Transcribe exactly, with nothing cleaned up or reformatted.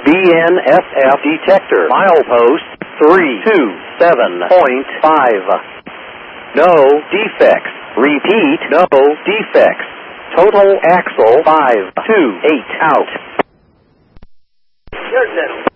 B N S F detector. Milepost three two seven point five. No defects. Repeat, no defects. Total axle five two eight out. Here's that.